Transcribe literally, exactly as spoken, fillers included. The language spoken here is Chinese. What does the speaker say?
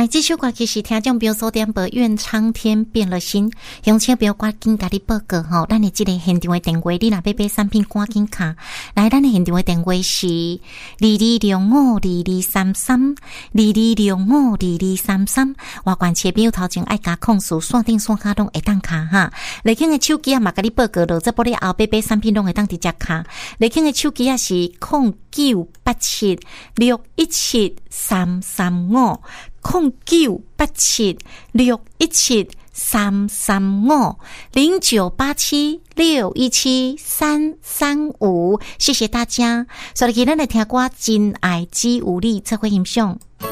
那这首歌其实听众朋友所点播愿苍天变了心，乡亲朋友赶紧家己报告吼，咱的这个现场的电话你若要买产品赶紧卡。来，咱的现场的电话是二二六五二二三三二二六五二二三三。外观车朋友头前爱加控诉线顶线卡拢会当卡哈。雷庆的手机啊嘛，甲你报告了，这玻璃后买买产品拢会当直接卡。雷庆的手机啊是零九八七六一七三三五。零九八七六一七三三五零九八七六一七三三五，谢谢大家。所以今天来听歌《真爱只有你》，这回欣赏。